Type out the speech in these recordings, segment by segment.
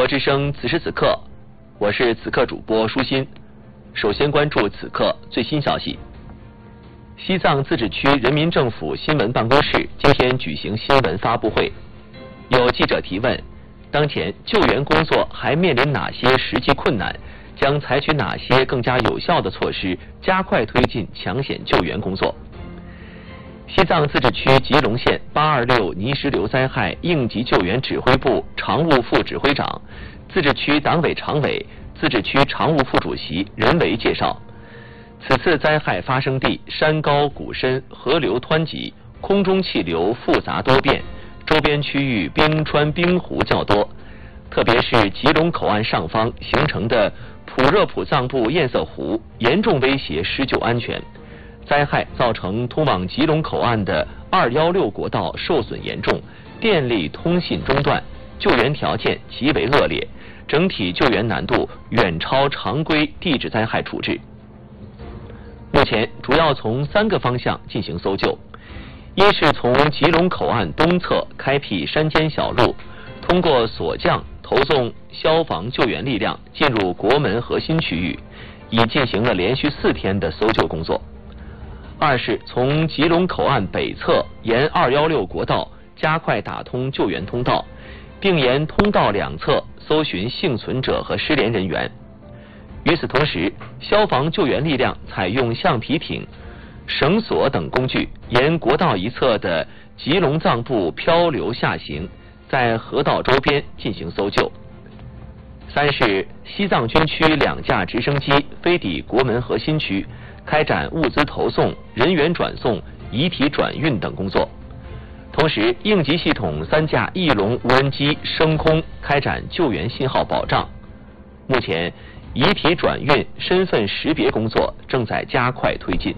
国之声此时此刻，我是此刻主播舒心。首先关注此刻最新消息。西藏自治区人民政府新闻办公室今天举行新闻发布会，有记者提问：当前救援工作还面临哪些实际困难？将采取哪些更加有效的措施，加快推进抢险救援工作？西藏自治区吉隆县826泥石流灾害应急救援指挥部常务副指挥长、自治区党委常委、自治区常务副主席任维介绍，此次灾害发生地山高谷深，河流湍急，空中气流复杂多变，周边区域冰川冰湖较多，特别是吉隆口岸上方形成的普热普藏布堰塞湖严重威胁施救安全。灾害造成通往吉隆口岸的216国道受损严重，电力通信中断，救援条件极为恶劣，整体救援难度远超常规地质灾害处置。目前主要从3个方向进行搜救：一是从吉隆口岸东侧开辟山间小路，通过锁降投送消防救援力量进入国门核心区域，已进行了连续4天的搜救工作。二是从吉隆口岸北侧沿216国道加快打通救援通道，并沿通道2侧搜寻幸存者和失联人员。与此同时，消防救援力量采用橡皮艇、绳索等工具，沿国道一侧的吉隆藏布漂流下行，在河道周边进行搜救。三是西藏军区2架直升机飞抵国门核心区，开展物资投送、人员转送、遗体转运等工作。同时，应急系统3架翼龙无人机升空，开展救援信号保障。目前，遗体转运、身份识别工作正在加快推进。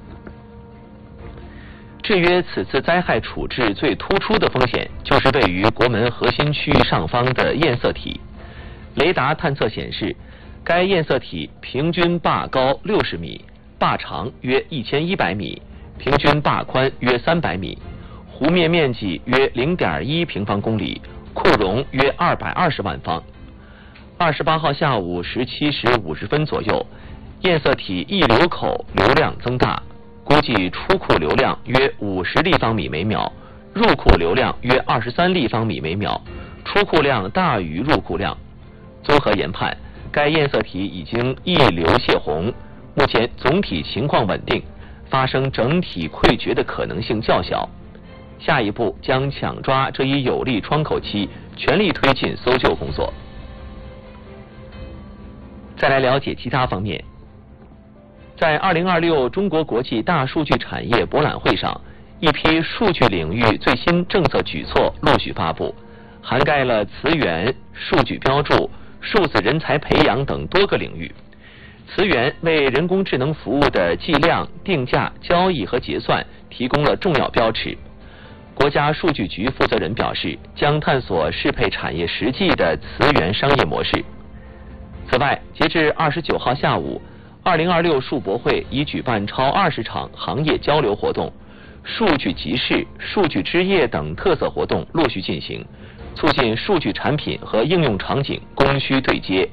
制约此次灾害处置最突出的风险，就是位于国门核心区域上方的堰塞体。雷达探测显示，该堰塞体平均坝高60米，坝长约1100米，平均坝宽约300米，湖面面积约0.1平方公里，库容约220万方。28号下午17时50分左右，堰塞体溢流口流量增大，估计出库流量约50立方米每秒，入库流量约23立方米每秒，出库量大于入库量。综合研判，该堰塞体已经溢流泄洪，目前总体情况稳定，发生整体溃决的可能性较小。下一步将抢抓这一有利窗口期，全力推进搜救工作。再来了解其他方面。在2026中国国际大数据产业博览会上，一批数据领域最新政策举措陆续发布，涵盖了词源、数据标注、数字人才培养等多个领域。词源为人工智能服务的计量、定价、交易和结算提供了重要标尺。国家数据局负责人表示，将探索适配产业实际的词源商业模式。此外，截至29号下午，2026数博会已举办超20场行业交流活动，数据集市、数据之夜等特色活动陆续进行，促进数据产品和应用场景供需对接。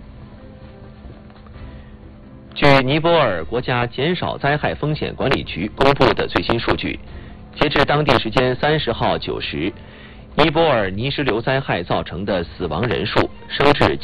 据尼泊尔国家减少灾害风险管理局公布的最新数据，截至当地时间30号9时，尼泊尔泥石流灾害造成的死亡人数升至